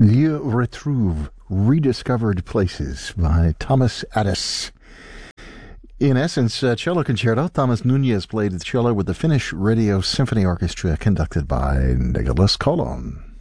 Je retrouve Rediscovered Places by Thomas Addis. In essence, cello concerto. Thomas Nunez played the cello with the Finnish Radio Symphony Orchestra conducted by Nicholas Kolon.